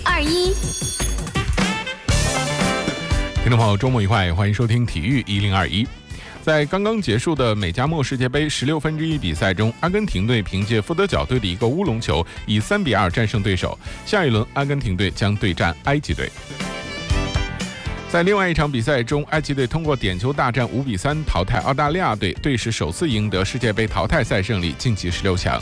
1021。 听众朋友，周末愉快，欢迎收听体育1021。在刚刚结束的美加墨世界杯16分之一比赛中，阿根廷队凭借福德角队的一个乌龙球，以3-2战胜对手。下一轮，阿根廷队将对战埃及队。在另外一场比赛中，埃及队通过点球大战5比3淘汰澳大利亚队，队史首次赢得世界杯淘汰赛胜利，晋级16强。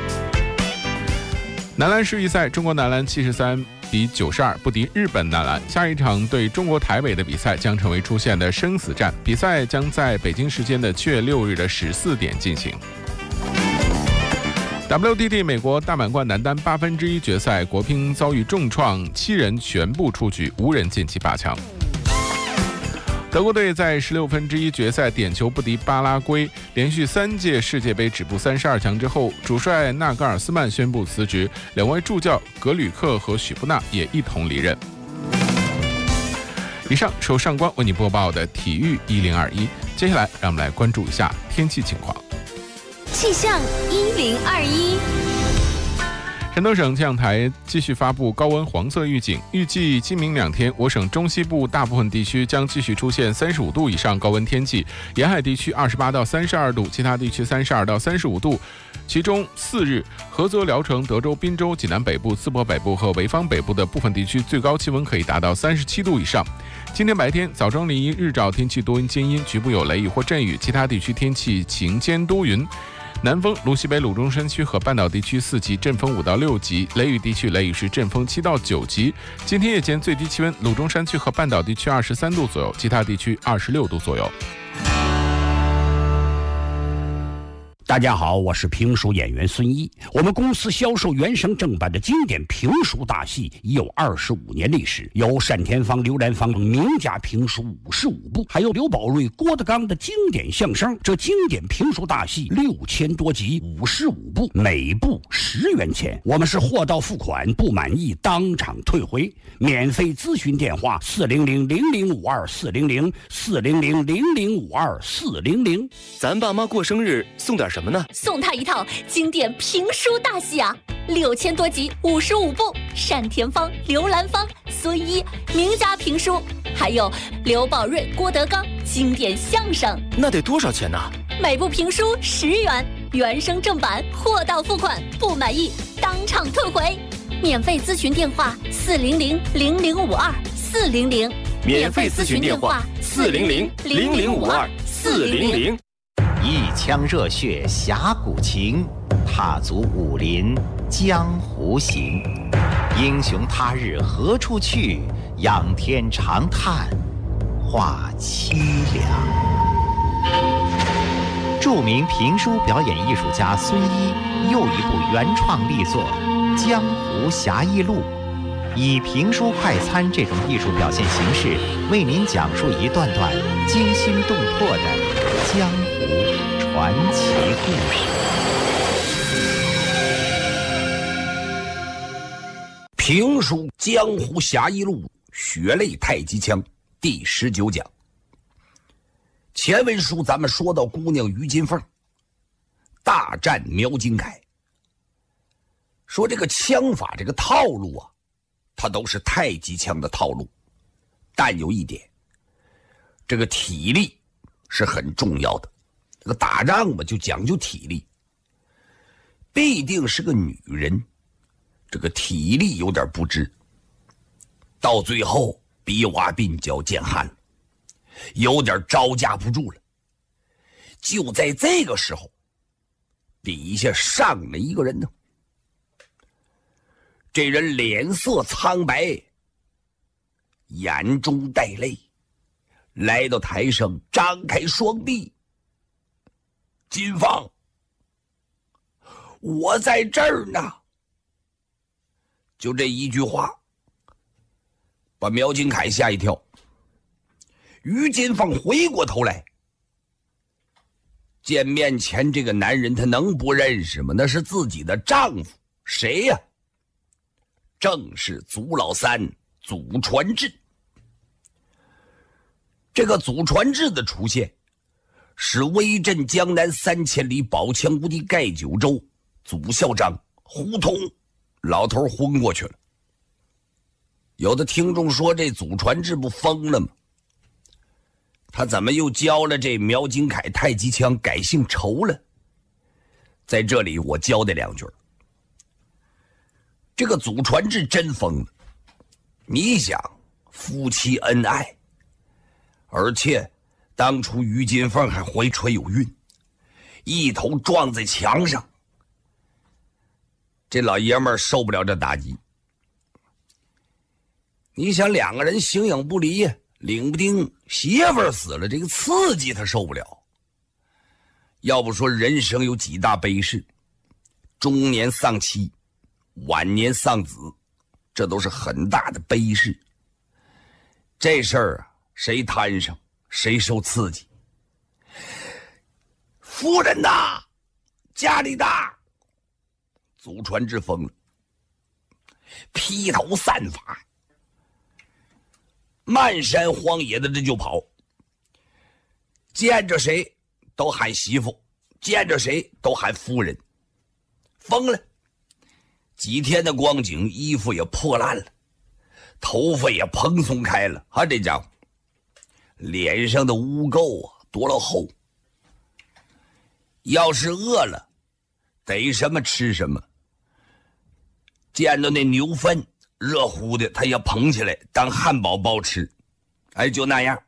男篮世预赛，中国男篮73比92不敌日本男篮。下一场对中国台北的比赛将成为出线的生死战，比赛将在北京时间的7月6日的14点进行。WTT 美国大满贯男单8分之一决赛，国乒遭遇重创，7人全部出局，无人晋级8强。德国队在16分之一决赛点球不敌巴拉圭，连续3届世界杯止步32强之后，主帅纳格尔斯曼宣布辞职，2位助教格吕克和许布纳也一同离任。以上是上官为你播报的体育1021，接下来让我们来关注一下天气情况。 气象1021。 山东省气象台继续发布高温黄色预警，预计今明2天，我省中西部大部分地区将继续出现35度以上高温天气，沿海地区28到32度，其他地区32到35度。其中4日，菏泽、聊城、德州、滨州、济南北部、淄博北部和潍坊北部的部分地区最高气温可以达到37度以上。今天白天早中离日照天气多云间阴，局部有雷雨或阵雨，其他地区天气晴间多云。南风，鲁西北、鲁中山区和半岛地区4级，阵风5到6级；雷雨地区雷雨是阵风7到9级。今天夜间最低气温，鲁中山区和半岛地区23度左右，其他地区26度左右。 大家好，我是评书演员孙一。我们公司销售原声正版的经典评书大戏已有25年历史，有单田芳、刘兰芳等名家评书55部，还有刘宝瑞、郭德纲的经典相声。这经典评书大戏6000多集，55部，每部10元钱。我们是货到付款，不满意当场退回。免费咨询电话400-0052-400，400-0052-400。 咱爸妈过生日送点什么呢？ 送他一套经典评书大戏啊，6000多集，55部，单田芳、刘兰芳、孙一名家评书，还有刘宝瑞、郭德纲经典相声。 那得多少钱呢？ 每部评书10元，原声正版，货到付款，不满意当场退回。免费咨询电话400-0052-400， 免费咨询电话400-0052-400。 一腔热血侠骨情，踏足武林江湖行。英雄他日何处去？仰天长叹话凄凉。著名评书表演艺术家孙一又一部原创力作《江湖侠义录》，以评书快餐这种艺术表现形式，为您讲述一段段惊心动魄的江湖传奇故事。 评书《江湖侠义录》血泪太极枪第19讲。前文书咱们说到姑娘于金凤大战苗金凯，说这个枪法这个套路啊，它都是太极枪的套路，但有一点，这个体力是很重要的。这个打仗嘛，就讲究体力，必定是个女人，这个体力有点不支，到最后比瓦鬓角见汗了，有点招架不住了。就在这个时候，底下上了一个人呢，这人脸色苍白，眼中带泪，来到台上，张开双臂。金凤，我在这儿呢。就这一句话，把苗金凯吓一跳。于金凤回过头来，见面前这个男人，他能不认识吗？那是自己的丈夫，谁呀？正是祖老三祖传志。这个祖传志的出现，使威震江南3000里、宝强无敌盖九州祖校长胡同老头昏过去了。 有的听众说这祖传志不疯了吗？他怎么又教了这苗金凯太极枪改姓仇了？在这里我交代两句。这个祖传志真疯了，你想夫妻恩爱，而且当初于金凤还怀揣有孕，一头撞在墙上，这老爷们儿受不了这打击。你想两个人形影不离，领不定媳妇儿死了，这个刺激他受不了。要不说人生有几大悲事，中年丧妻，晚年丧子，这都是很大的悲事。这事儿啊，谁摊上谁受刺激。夫人呐，家里的祖传志疯了，披头散发，漫山荒野的这就跑，见着谁都喊媳妇，见着谁都喊夫人，疯了。几天的光景，衣服也破烂了，头发也蓬松开了，这家伙脸上的污垢啊多了厚。要是饿了，逮什么吃什么，见到那牛粪热乎的，他也捧起来当汉堡包吃，就那样。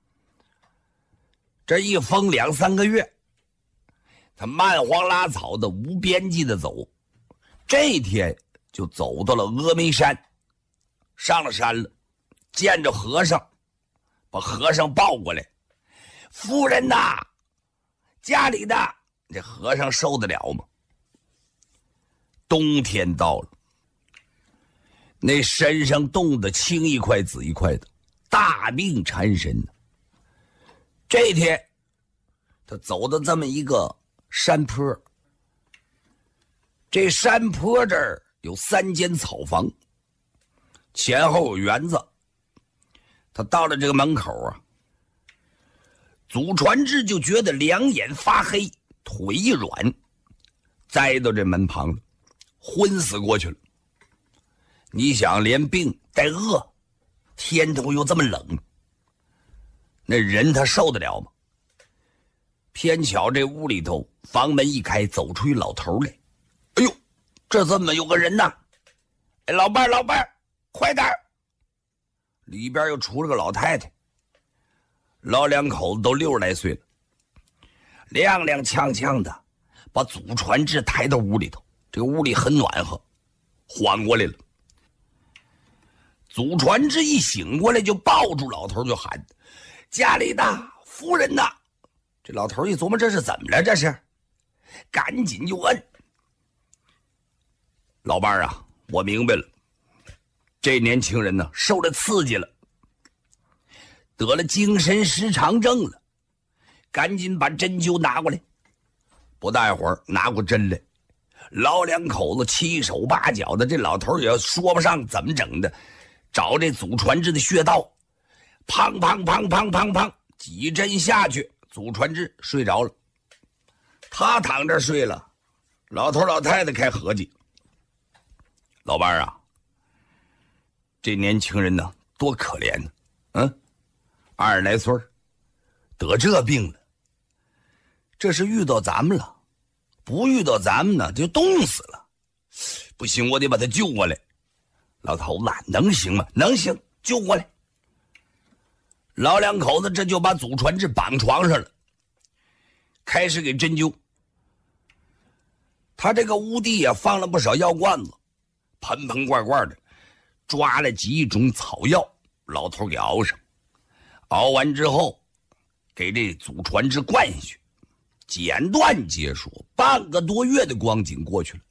这一疯2-3个月，他慢黄拉草的无边际的走，这一天就走到了峨眉山，上了山了，见着和尚，把和尚抱过来，夫人呐，家里的。这和尚受得了吗？冬天到了，那身上冻得青一块紫一块的，大病缠身呢。这天他走到这么一个山坡，这山坡这儿有3间草房，前后有园子。他到了这个门口啊，祖传志就觉得两眼发黑，腿一软，栽到这门旁了，昏死过去了。你想连病带饿，天头又这么冷，那人他受得了吗？偏巧这屋里头房门一开，走出一老头来。哎呦，这怎么有个人呢？老伴儿快点！里边又出了个老太太，老两口子都60来岁了，踉踉跄跄的把祖传志抬到屋里头。这个屋里很暖和，缓过来了。祖传志一醒过来就抱住老头就喊：家里的夫人呐！这老头一琢磨，这是怎么了？这是，赶紧就摁。老伴儿啊，我明白了，这年轻人呢受了刺激了，得了精神失常症了，赶紧把针灸拿过来。不大一会儿拿过针来，老两口子七手八脚的，这老头也说不上怎么整的，找这祖传志的穴道，砰砰砰砰砰砰几针下去，祖传志睡着了。他躺这睡了，老头老太太开合计：老伴儿啊，这年轻人呢多可怜呢，20来岁得这病了，这是遇到咱们了，不遇到咱们呢就冻死了。不行，我得把他救过来。老头子能行吗？能行，救过来。老两口子这就把祖传志绑床上了，开始给针灸。他这个屋地啊放了不少药罐子，盆盆罐罐的，抓了几种草药，老头给熬上。熬完之后给这祖传志灌下去。简短结说，半个多月的光景过去了，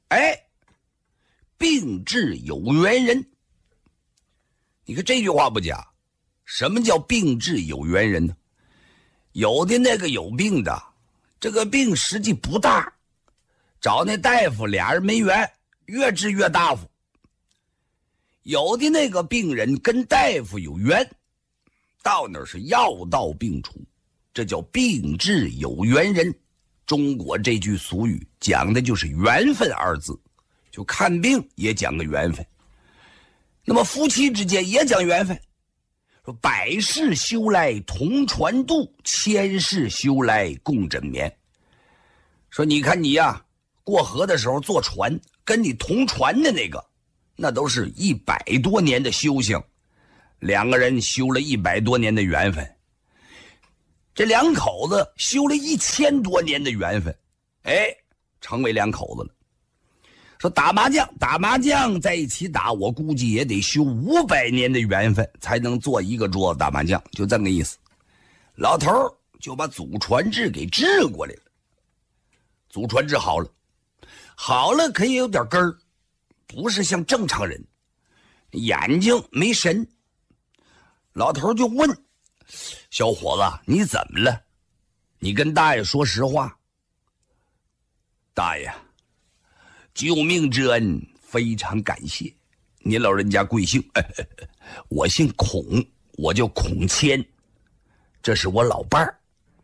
病治有缘人。你看这句话不假，什么叫病治有缘人呢？有的那个有病的，这个病实际不大，找那大夫俩人没缘，越治越大夫。有的那个病人跟大夫有缘，到那儿是药到病除，这叫病治有缘人。中国这句俗语讲的就是缘分2字，就看病也讲个缘分。 那么夫妻之间也讲缘分，说百世修来同船渡，千世修来共枕眠。说你看你呀，过河的时候坐船，跟你同船的那个，那都是100多年的修行，两个人修了100多年的缘分。这两口子修了1000多年的缘分，成为两口子了。说打麻将在一起打，我估计也得修500年的缘分才能坐一个桌子打麻将，就这么个意思。老头就把祖传志给治过来了。祖传志好了可以有点根儿，不是像正常人，眼睛没神。老头就问小伙子，你怎么了？你跟大爷说实话。大爷，救命之恩非常感谢，您老人家贵姓？我姓孔，我叫孔谦，这是我老伴儿。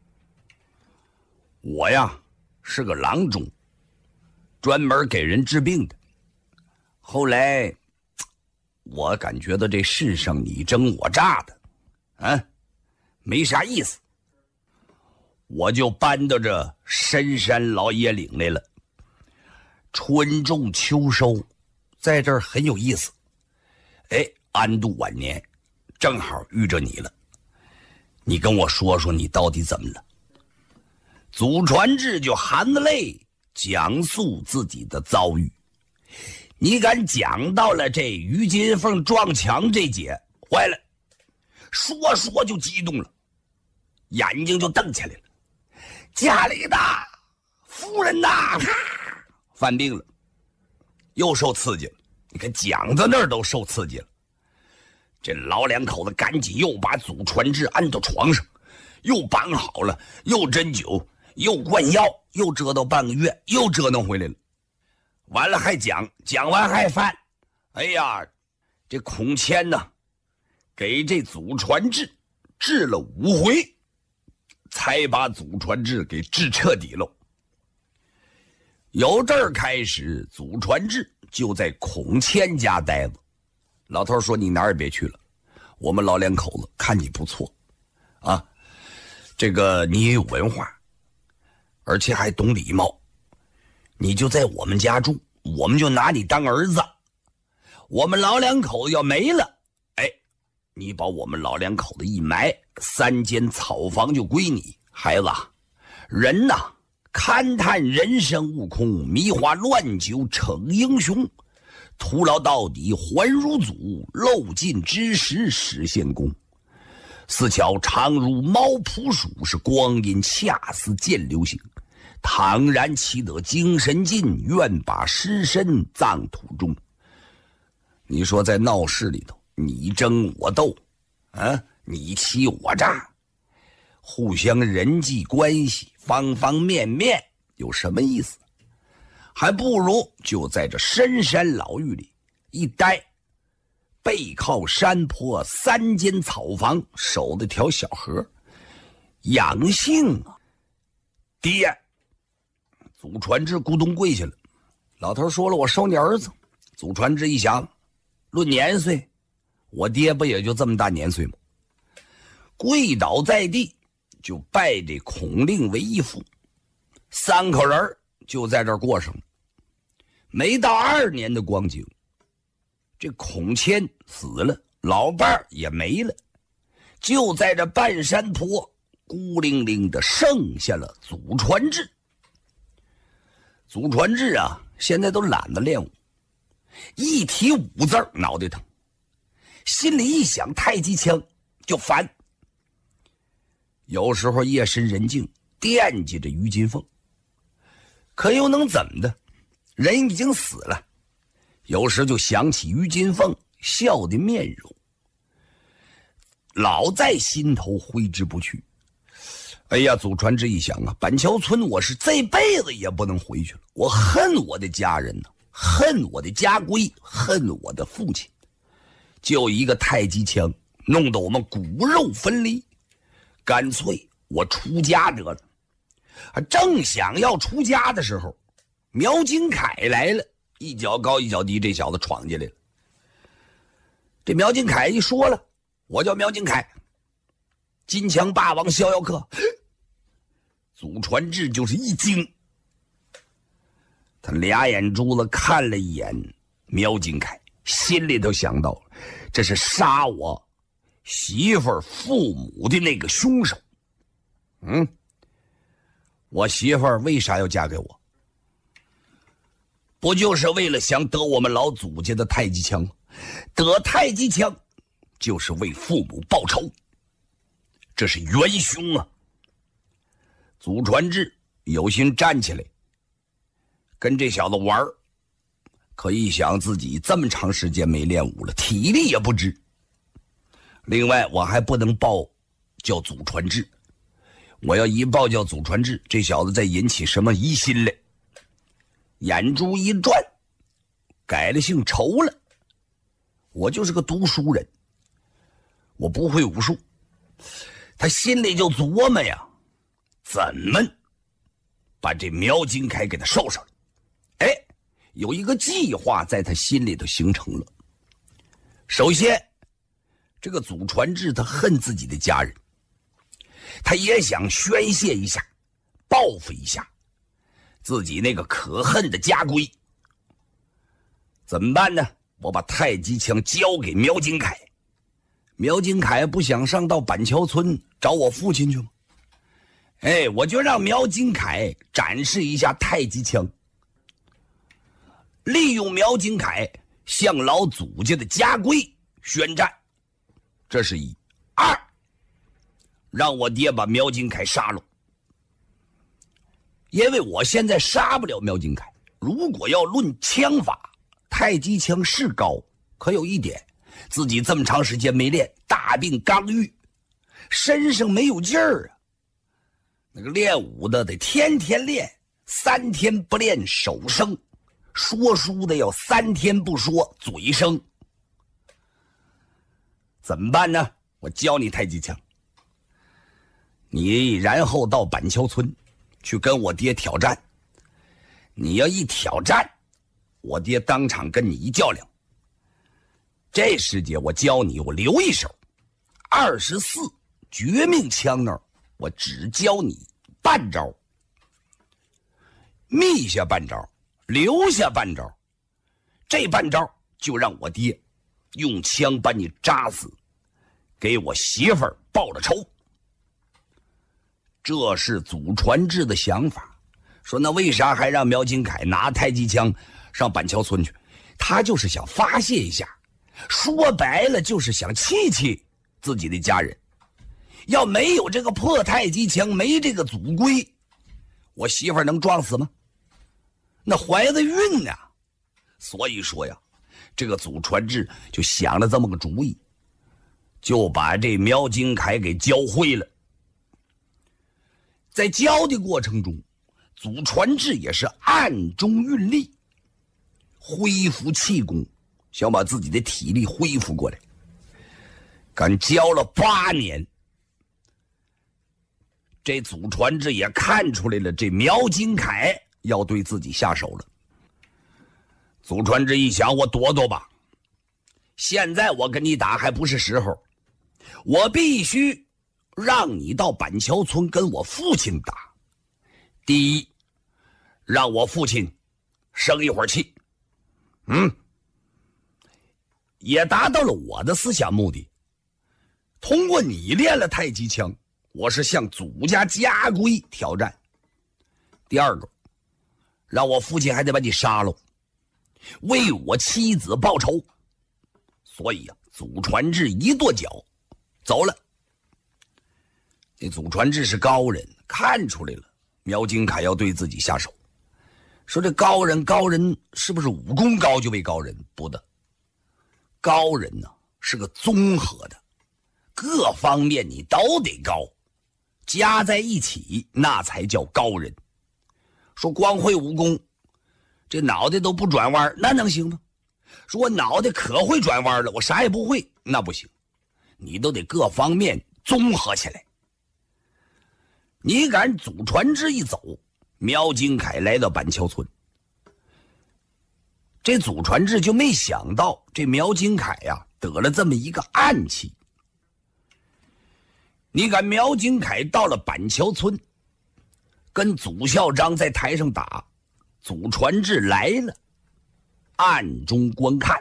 我呀是个郎中，专门给人治病的。后来我感觉到这世上你争我诈的，没啥意思，我就搬到这深山老野岭来了。春种秋收，在这儿很有意思。安度晚年，正好遇着你了。你跟我说说你到底怎么了？祖传志就含着泪讲述自己的遭遇。你敢讲到了这于金凤撞墙这节，坏了，说就激动了，眼睛就瞪起来了。家里的夫人呐，犯病了，又受刺激了。你看讲到那儿都受刺激了。这老两口子赶紧又把祖传志按到床上，又绑好了，又针灸，又灌药，又折腾半个月，又折腾回来了。完了还讲完还犯。这孔谦呢，给这祖传志治了5回，才把祖传志给治彻底喽。由这儿开始，祖传志就在孔谦家待着。老头说：“你哪儿也别去了，我们老两口子看你不错，这个你也有文化，而且还懂礼貌，你就在我们家住，我们就拿你当儿子。我们老两口子要没了，你把我们老两口子一埋，3间草房就归你。孩子，人呐，勘探人生悟空，迷花乱酒逞英雄，徒劳到底还如祖，漏尽之时实现功。似巧常如猫扑鼠，是光阴恰似渐流行。倘然其得精神尽，愿把尸身葬土中。”你说在闹市里头，你争我斗，你欺我诈，互相人际关系方方面面有什么意思？还不如就在这深山老峪里一待，背靠山坡，3间草房，守着条小河，养性啊。爹，祖传志咕咚跪下了。老头说了，我收你儿子。祖传志一想，论年岁，我爹不也就这么大年岁吗？跪倒在地，就拜这孔令为义父。3口人就在这儿过上了。没到2年的光景，这孔谦死了，老伴儿也没了，就在这半山坡孤零零的剩下了祖传志。祖传志啊，现在都懒得练武，一提武字脑袋疼，心里一想太极枪就烦。有时候夜深人静，惦记着于金凤，可又能怎么的？人已经死了，有时就想起于金凤笑的面容，老在心头挥之不去。祖传志一想啊，板桥村我是这辈子也不能回去了，我恨我的家人呢，恨我的家规，恨我的父亲，就一个太极枪弄得我们骨肉分离，干脆我出家得了。正想要出家的时候，苗金凯来了，一脚高一脚低，这小子闯进来了。 这苗金凯一说了，我叫苗金凯，金枪霸王逍遥客。祖传志就是一惊，他俩眼珠子看了一眼苗金凯，心里头想到这是杀我媳妇儿父母的那个凶手。我媳妇儿为啥要嫁给我？不就是为了想得我们老祖家的太极枪吗？得太极枪就是为父母报仇，这是元凶啊！祖传志有心站起来跟这小子玩，可一想自己这么长时间没练武了，体力也不支。另外我还不能报叫祖传志，我要一报叫祖传志，这小子再引起什么疑心来。眼珠一转，改了姓仇了。我就是个读书人，我不会武术。他心里就琢磨呀，怎么把这苗金凯给他收上来。有一个计划在他心里头形成了。首先，这个祖传志他恨自己的家人，他也想宣泄一下，报复一下自己那个可恨的家规。怎么办呢？我把太极枪交给苗金凯。苗金凯不想上到板桥村找我父亲去吗？我就让苗金凯展示一下太极枪，利用苗金凯向老祖家的家规宣战，这是一。二，让我爹把苗金凯杀了，因为我现在杀不了苗金凯。如果要论枪法，太极枪是高，可有一点，自己这么长时间没练，大病刚愈，身上没有劲儿啊。那个练武的得天天练，3天不练手生，说书的要3天不说嘴生。怎么办呢？我教你太极枪，你然后到板桥村去跟我爹挑战。你要一挑战，我爹当场跟你一较量。这时节我教你，我留一手。24绝命枪那儿，我只教你半招，密下半招，留下半招。这半招就让我爹用枪把你扎死，给我媳妇儿报了仇。这是祖传志的想法。说那为啥还让苗金凯拿太极枪上板桥村去？他就是想发泄一下，说白了就是想气气自己的家人。要没有这个破太极枪，没这个祖规，我媳妇儿能撞死吗？那怀着孕呢。所以说呀，这个祖传志就想了这么个主意，就把这苗金凯给教会了。在教的过程中，祖传志也是暗中运力，恢复气功，想把自己的体力恢复过来。敢教了8年，这祖传志也看出来了，这苗金凯要对自己下手了。祖传志一想，我躲躲吧，现在我跟你打还不是时候，我必须让你到板桥村跟我父亲打。第一，让我父亲生一会儿气，也达到了我的思想目的。通过你练了太极枪，我是向祖家家规挑战。第二个，让我父亲还得把你杀了，为我妻子报仇。所以啊，祖传志一跺脚走了。这祖传志是高人，看出来了苗金凯要对自己下手。说这高人是不是武功高就为高人？不的，高人呢是个综合的，各方面你都得高，加在一起那才叫高人。说光会武功，这脑袋都不转弯，那能行吗？说我脑袋可会转弯了，我啥也不会，那不行，你都得各方面综合起来。你敢祖传志一走，苗金凯来到板桥村，这祖传志就没想到这苗金凯呀， 得了这么一个暗器。你看苗金凯到了板桥村，跟祖孝章在台上打，祖传志来了，暗中观看，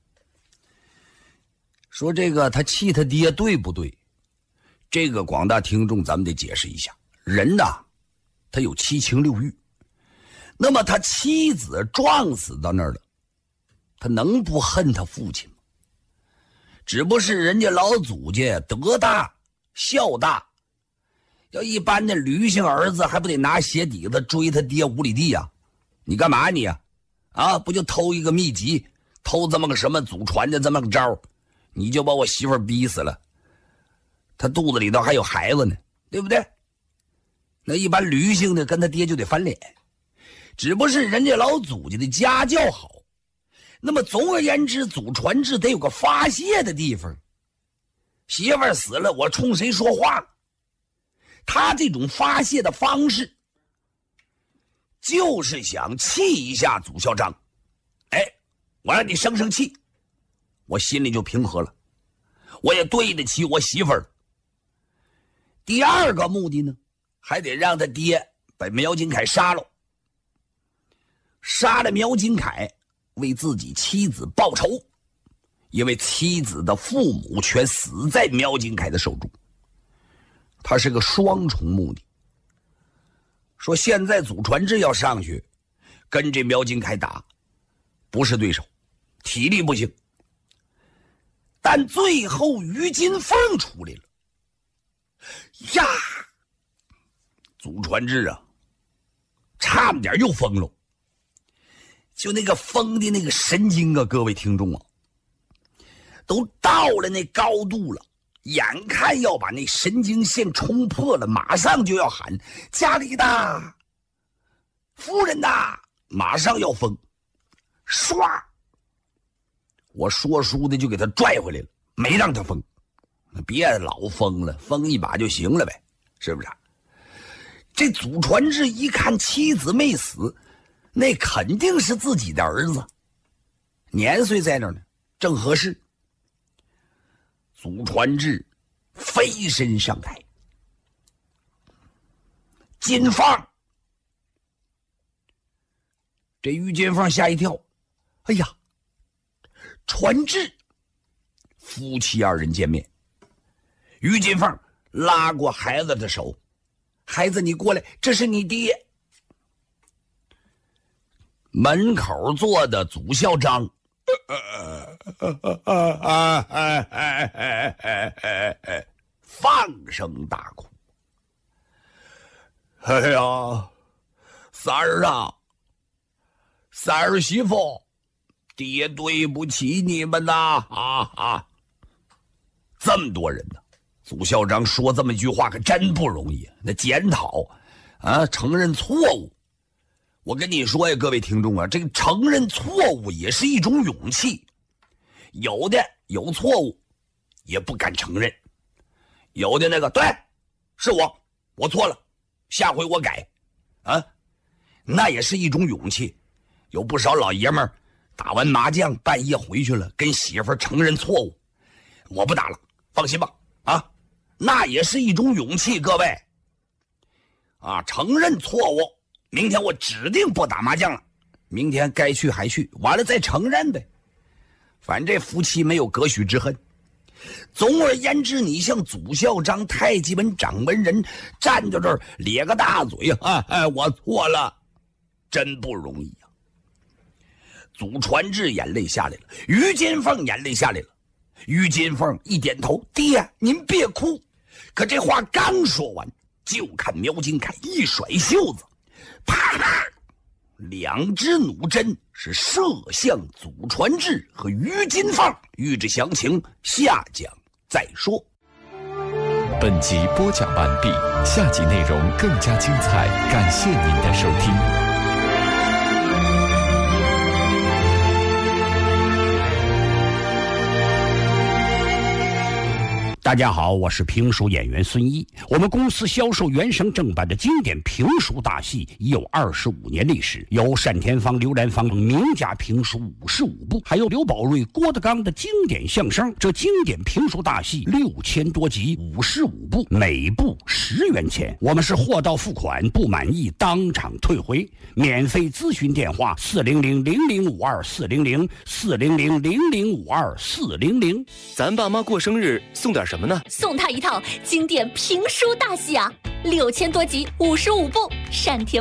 说这个他气他爹对不对？这个广大听众咱们得解释一下，人呐，他有七情六欲，那么他妻子撞死到那儿了，他能不恨他父亲吗？只不是人家老祖家德大孝大，要一般的驴性儿子还不得拿鞋底子追他爹5里地呀？你干嘛你啊？不就偷一个秘籍，偷这么个什么祖传的这么个招，你就把我媳妇儿逼死了，他肚子里头还有孩子呢，对不对？那一般驴性的跟他爹就得翻脸，只不是人家老祖家的家教好。那么总而言之，祖传志得有个发泄的地方。媳妇儿死了，我冲谁说话？他这种发泄的方式，就是想气一下祖孝章。我让你生生气，我心里就平和了，我也对得起我媳妇儿。第二个目的呢，还得让他爹把苗金凯杀了。杀了苗金凯，为自己妻子报仇，因为妻子的父母全死在苗金凯的手中。他是个双重目的。说现在祖传志要上去跟这苗金凯打，不是对手，体力不行。但最后于金凤出来了呀，祖传志啊，差点又疯了。就那个疯的那个神经啊，各位听众啊，都到了那高度了，眼看要把那神经线冲破了，马上就要喊家里的夫人的，马上要疯。唰，我说书的就给他拽回来了，没让他疯，别老疯了，疯一把就行了呗，是不是？这祖传志一看妻子没死，那肯定是自己的儿子，年岁在那儿呢，正合适。祖传志飞身上台，金放，这于金放吓一跳，哎呀，传志夫妻二人见面，于金放拉过孩子的手，孩子你过来，这是你爹。门口坐的祖孝章放声大哭。哎呀，三儿啊，三儿媳妇，爹对不起你们呐！这么多人呢，祖孝章说这么一句话可真不容易，那检讨啊，承认错误。我跟你说呀，各位听众啊，这个承认错误也是一种勇气。有的有错误也不敢承认，有的那个对，是我错了，下回我改啊，那也是一种勇气。有不少老爷们儿打完麻将半夜回去了，跟媳妇儿承认错误，我不打了，放心吧啊，那也是一种勇气。各位啊，承认错误，明天我指定不打麻将了，明天该去还去，完了再承认呗。反正这夫妻没有隔许之恨。总而言之，你像祖孝章太极门掌门人站在这儿咧个大嘴啊，我错了，真不容易啊。祖传志眼泪下来了，于金凤眼泪下来了。于金凤一点头，爹您别哭。可这话刚说完，就看苗金凯一甩袖子，啪啪，两支弩针是射向祖传志和于金凤。欲知详情，下讲再说。 本集播讲完毕，下集内容更加精彩，感谢您的收听。 大家好，我是评书演员孙一。我们公司销售原声正版的经典评书大戏已有25年历史，有单田芳、刘兰芳名家评书55部，还有刘宝瑞、郭德纲的经典相声。这经典评书大戏6000多集，55部，每部10元钱。我们是货到付款，不满意当场退回。免费咨询电话400-0052-400，400-0052-400。 咱爸妈过生日送点什么呢？ 送他一套经典评书大戏啊，6000多集，55部，单田